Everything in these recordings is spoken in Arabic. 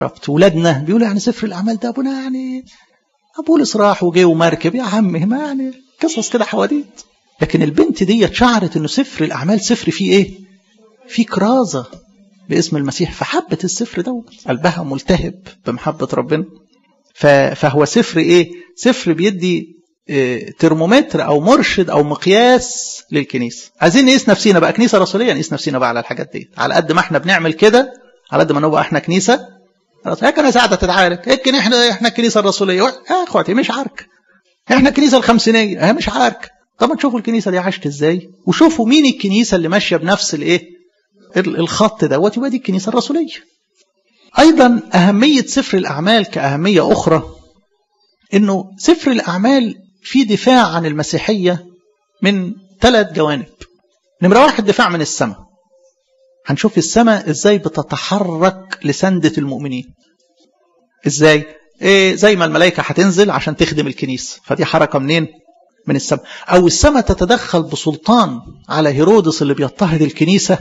ولادنا بيقولوا يعني سفر الأعمال ده أبونا يعني بولس راح وجي ومركب يا عمي، ما يعني قصص كده حواديت. لكن البنت دي شعرت إنه سفر الأعمال سفر فيه إيه؟ فيه كرازة باسم المسيح، فحبت السفر ده، قلبها ملتهب بمحبة ربنا. فهو سفر إيه؟ سفر بيدي ترمومتر أو مرشد أو مقياس للكنيسة. عايزين نقيس نفسينا بقى كنيسة رسولية، نقيس نفسينا بقى على الحاجات دي. على قد ما احنا بنعمل كده، على قد ما نبقى احنا كنيسة هيك انا ساعدة تتعارك. هيك احنا الكنيسة الرسولية. اخواتي مش عارك، احنا الكنيسة الخمسينية هي مش عارك. طب تشوفوا الكنيسة دي عاشت ازاي، وشوفوا مين الكنيسة اللي ماشية بنفس الايه الخط دوت، يبقى دي الكنيسة الرسولية. ايضا اهمية سفر الاعمال كاهمية اخرى، انه سفر الاعمال في دفاع عن المسيحية من 3 جوانب. نمرة 1 دفاع من السماء. هنشوف السماء ازاي بتتحرك لسندة المؤمنين. ازاي؟ زي ما الملائكة هتنزل عشان تخدم الكنيسة، فدي حركة منين؟ من السماء. او السماء تتدخل بسلطان على هيرودس اللي بيضطهد الكنيسة.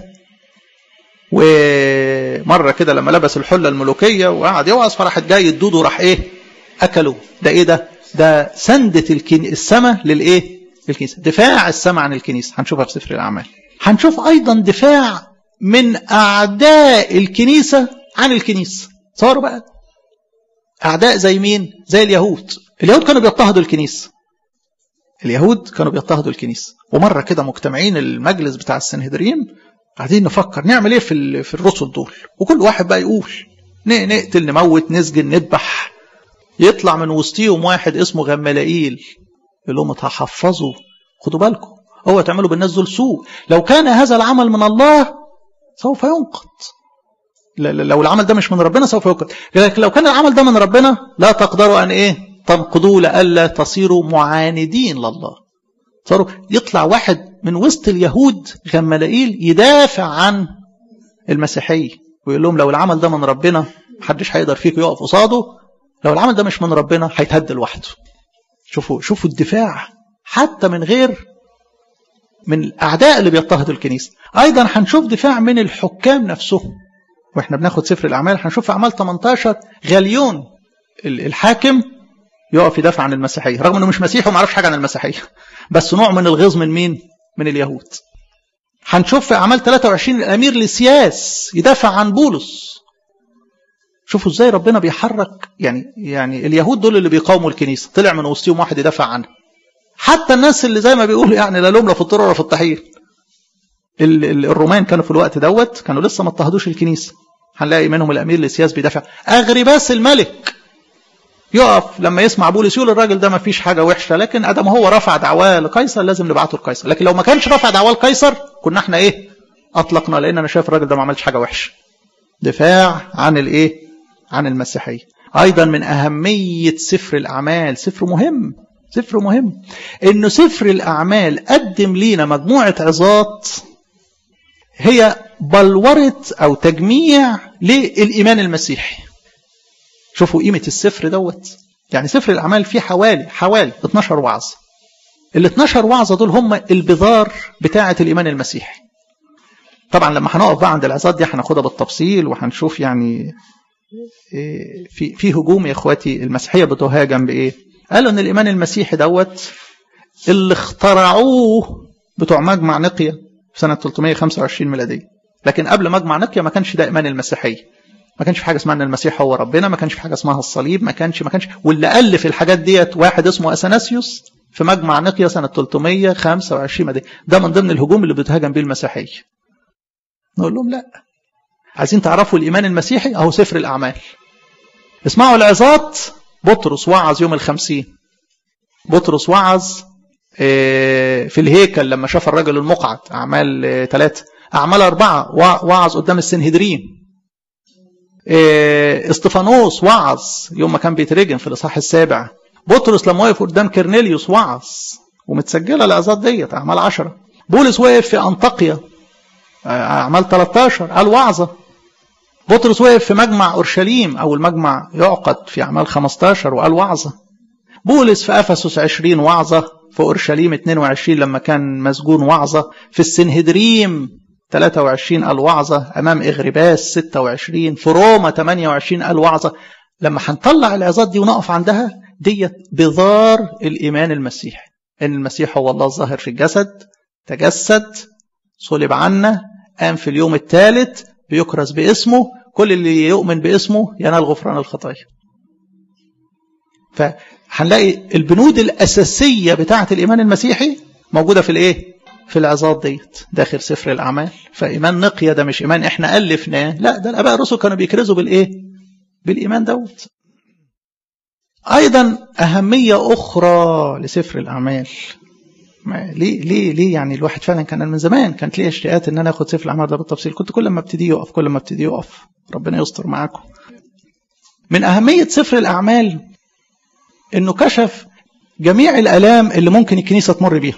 ومرة كده لما لبس الحلة الملوكية وقعد يوعظ، فرحت جاي الدود وراح اكلوا. ده ايه ده سندة السماء للايه؟ للكنيسة. دفاع السماء عن الكنيسة هنشوفها في سفر الأعمال. هنشوف ايضا دفاع من اعداء الكنيسة عن الكنيسة. صاروا بقى اعداء زي مين؟ زي اليهود. اليهود كانوا بيضطهدوا الكنيسة. ومرة كده مجتمعين المجلس بتاع السنهدرين، قاعدين نفكر نعمل ايه في الرسل دول، وكل واحد بقى يقول نقتل، نموت، نسجن، نذبح. يطلع من وسطيهم واحد اسمه غملائيل يقول لهم هحفظوا، خدوا بالكم، هو تعملوا بالناس دول سوء. لو كان هذا العمل من الله سوف ينقض. لو العمل ده مش من ربنا سوف ينقض. لكن لو كان العمل ده من ربنا لا تقدروا ان تنقضوا لألا تصيروا معاندين لله. صاروا يطلع واحد من وسط اليهود غملائيل يدافع عن المسيحية ويقول لهم لو العمل ده من ربنا محدش هيقدر فيكم يقف قصاده، لو العمل ده مش من ربنا هيتهد لوحده. شوفوا الدفاع حتى من الأعداء اللي بيضطهدوا الكنيسة. أيضا هنشوف دفاع من الحكام نفسهم. وإحنا بناخد سفر الأعمال هنشوف في أعمال 18 غاليون الحاكم يقف يدافع عن المسيحية، رغم أنه مش مسيحي وما عرفش حاجة عن المسيحية، بس نوع من الغيظ من مين؟ من اليهود. هنشوف في أعمال 23 الأمير لسياس يدافع عن بولس. شوفوا ازاي ربنا بيحرك. يعني اليهود دول اللي بيقاوموا الكنيسة طلع من وسطهم واحد يدافع عنها. حتى الناس اللي زي ما بيقولوا لا لهم لا في الطور ولا في الطحين. الرومان كانوا في الوقت دوت كانوا لسه ما اضطهدوش الكنيسة. هنلاقي منهم الأمير لسياس بيدافع. أغرباس الملك يقف لما يسمع بولس يقول الراجل ده ما فيش حاجة وحشة، لكن ادم هو رفع دعواه لقيصر لازم نبعته لقيصر. لكن لو ما كانش رفع دعواه لقيصر كنا احنا اطلقنا، لان انا شايف الراجل ده ما عملش حاجة وحشة. دفاع عن عن المسيحية. ايضا من اهمية سفر الاعمال، سفر مهم انه سفر الاعمال قدم لينا مجموعة عظات هي بلورة او تجميع للايمان المسيحي. شوفوا قيمة السفر دوت. يعني سفر الأعمال فيه حوالي 12 وعظة. ال 12 وعظة دول هم البذار بتاعة الإيمان المسيحي. طبعا لما هنقف بقى عند العظات دي هناخدها بالتفصيل وهنشوف يعني في هجوم يا إخواتي. المسيحية بتهاجم بإيه؟ قالوا إن الإيمان المسيحي دوت اللي اخترعوه بتوع مجمع نقية في سنة 325 ميلادية. لكن قبل مجمع نقية ما كانش ده إيمان المسيحية. ما كانش في حاجة اسمها ان المسيح هو ربنا، ما كانش في حاجة اسمها الصليب، ما كانش. واللي ألف الحاجات ديت واحد اسمه أثناسيوس في مجمع نقية سنة 325 ميلادية. ده من ضمن الهجوم اللي بتهاجم به المسيحية. نقول لهم لا، عايزين تعرفوا الإيمان المسيحي أهو سفر الأعمال. اسمعوا العظات. بطرس وعظ يوم 50. بطرس وعظ في الهيكل لما شاف الرجل المقعد، أعمال 3. أعمال 4 وعظ قدام السنهدرين. استفانوس وعظ يوم ما كان بيترجم في الإصحاح 7. بطرس لما وقف قدام كرنيليوس وعظ، ومتسجلة العظات ديت أعمال 10. بولس وقف في أنطاكيا أعمال 13 قال وعظة. بطرس وقف في مجمع أورشليم أو المجمع يعقد في أعمال 15 وقال وعظة. بولس في أفسس 20 وعظة، في أورشليم 22 لما كان مسجون وعظة، في السنهدريم 23 قال وعظة، أمام إغرباس 26، في روما 28 قال وعظة. لما هنطلع العظات دي ونقف عندها ديت بذار الإيمان المسيحي، إن المسيح هو الله الظاهر في الجسد، تجسد، صلب عنا، قام في اليوم الثالث، بيكرز باسمه، كل اللي يؤمن باسمه ينال غفران الخطايا. فهنلاقي البنود الأساسية بتاعة الإيمان المسيحي موجودة في الإيه؟ في العظات ديت داخل سفر الأعمال. فإيمان نقية ده مش إيمان إحنا ألفناه، لا، ده الآباء الرسل كانوا بيكرزوا بالإيه؟ بالإيمان دوت. أيضا أهمية أخرى لسفر الأعمال. ليه يعني الواحد فعلا كان من زمان كانت ليه اشتياقات ان انا اخد سفر الاعمال ده بالتفصيل، كنت كل ما ابتدي يقف. ربنا يستر معاكم. من اهميه سفر الاعمال انه كشف جميع الالام اللي ممكن الكنيسه تمر بيها،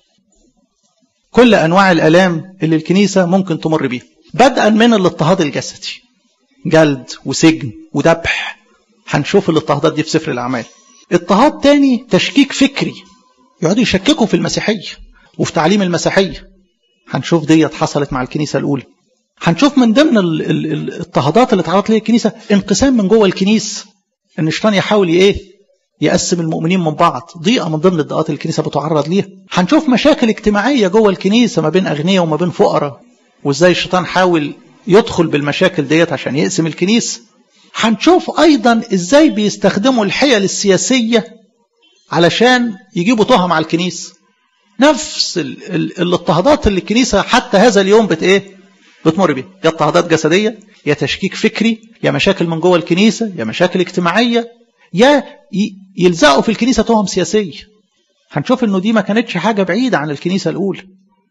كل انواع الالام اللي الكنيسه ممكن تمر بيها، بدءا من الاضطهاد الجسدي، جلد وسجن وذبح. هنشوف الاضطهادات دي في سفر الاعمال. اضطهاد تاني تشكيك فكري، يقعدوا يشككوا في المسيحية وفي تعليم المسيحية. هنشوف ديت حصلت مع الكنيسة الأولى. هنشوف من ضمن الاضطهادات اللي اتعرضت لها الكنيسة انقسام من جوه الكنيسة، ان الشيطان يحاول يقسم المؤمنين من بعض، ضيقة من ضمن الضيقات اللي الكنيسة بتعرض ليها. هنشوف مشاكل اجتماعية جوه الكنيسة ما بين أغنياء وما بين فقراء، وازاي الشيطان حاول يدخل بالمشاكل ديت عشان يقسم الكنيسة. هنشوف أيضا ازاي بيستخدموا الحيل السياسية علشان يجيبوا تهم على الكنيسة. نفس الاضطهادات اللي الكنيسة حتى هذا اليوم بتمر بيها، يا اضطهادات جسدية، يا تشكيك فكري، يا مشاكل من جوه الكنيسة، يا مشاكل اجتماعية، يا يلزقوا في الكنيسة تهم سياسية. هنشوف انه دي ما كانتش حاجة بعيدة عن الكنيسة الأولى.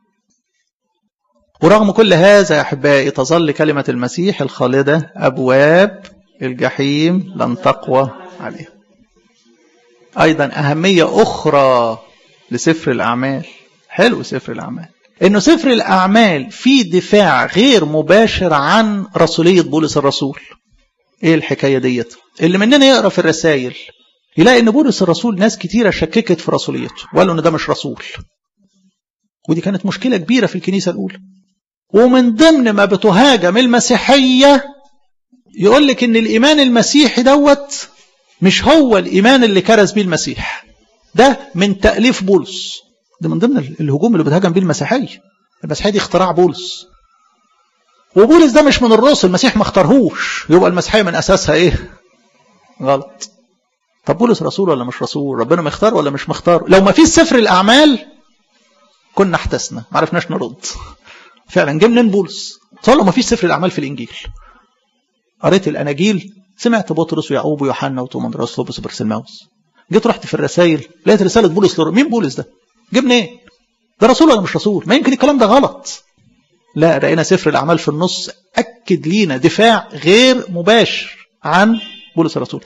ورغم كل هذا يا أحبائي تظل كلمة المسيح الخالدة أبواب الجحيم لن تقوى عليها. أيضا أهمية أخرى لسفر الأعمال. حلو سفر الأعمال، إنه سفر الأعمال فيه دفاع غير مباشر عن رسولية بولس الرسول. إيه الحكاية ديت؟ اللي مننا يقرأ في الرسائل يلاقي إن بولس الرسول ناس كتيرة شككت في رسوليته وقالوا إن ده مش رسول، ودي كانت مشكلة كبيرة في الكنيسة الأولى. ومن ضمن ما بتهاجم المسيحية يقول لك إن الإيمان المسيحي دوت مش هو الإيمان اللي كرز بيه المسيح، ده من تأليف بولس. ده من ضمن الهجوم اللي بتهاجم بيه المسيحية. المسيحية دي اختراع بولس، وبولس ده مش من الرسل، المسيح ما اختارهوش، يبقى المسيحية من أساسها غلط. طب بولس رسول ولا مش رسول؟ ربنا مختار ولا مش مختار؟ لو ما فيش سفر الأعمال كنا احتسنا، ما عرفناش نرد. فعلا جه منين بولس؟ طالما ما فيش سفر الأعمال في الإنجيل. قريت الأناجيل، سمعت بطرس ويعقوب ويوحنا وتوماس وبولس وبرسلماوس. جيت رحت في الرسائل لقيت رسالة بولس مين بولس ده؟ جه منين؟ ده رسول ولا مش رسول؟ ما يمكن الكلام ده غلط. لا، لقينا سفر الأعمال في النص أكد لينا دفاع غير مباشر عن بولس الرسول.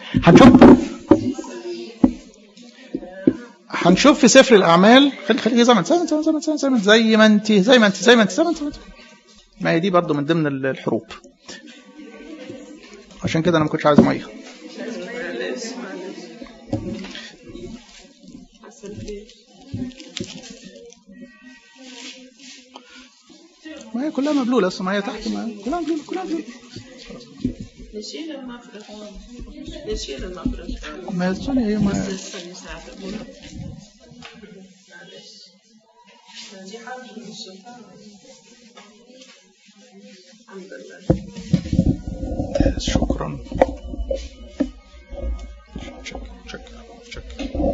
هنشوف في سفر الأعمال. خليه زي ما انت. ما هي دي برضو من ضمن الحروب، عشان كده انا ما كنتش عايز ميه. ما هي كلها مبلوله، اصلا ما هي تحت، ما كلها مبلوله. نشيل المفرش ما الثانيه هي ما دي حاجه من الشيطان. الحمد لله. شكرا. شكرا.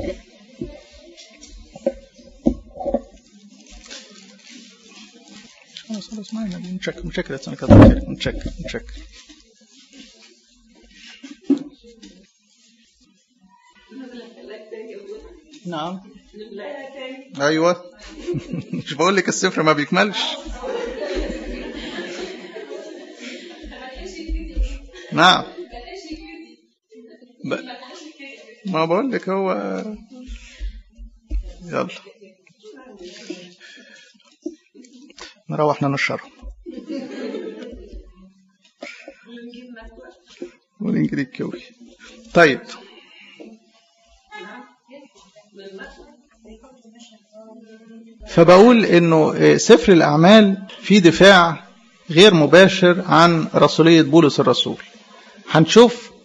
خلاص معنا نشكر السنة كذا نشكر. نعم. ايوه. مش بقول لك السفر ما بيكملش. نعم. ما بقول لك هو يلا نروح ننشره والإنجيل الكوري. طيب فبقول إنه سفر الأعمال في دفاع غير مباشر عن رسولية بولس الرسول. هنشوف